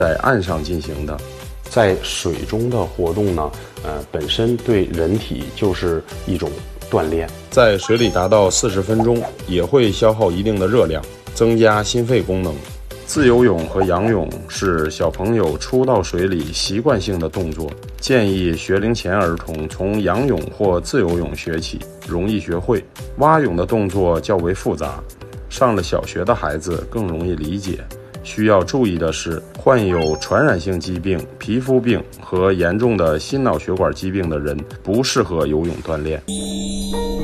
在岸上进行的。在水中的活动呢，本身对人体就是一种锻炼。在水里达到40分钟，也会消耗一定的热量，增加心肺功能。自由泳和仰泳是小朋友初到水里习惯性的动作，建议学龄前儿童从仰泳或自由泳学起，容易学会。蛙泳的动作较为复杂，上了小学的孩子更容易理解。需要注意的是，患有传染性疾病、皮肤病和严重的心脑血管疾病的人不适合游泳锻炼。